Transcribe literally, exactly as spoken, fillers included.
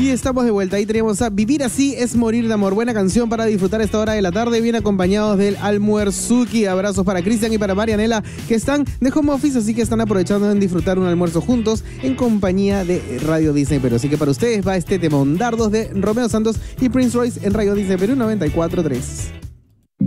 Y estamos de vuelta. Ahí tenemos a Vivir Así es Morir de Amor. Buena canción para disfrutar esta hora de la tarde, bien acompañados del almuerzuki. Abrazos para Cristian y para Marianela, que están de home office, así que están aprovechando en disfrutar un almuerzo juntos en compañía de Radio Disney Perú. Así que para ustedes va este temón, Dardos de Romeo Santos y Prince Royce en Radio Disney Perú noventa y cuatro punto tres.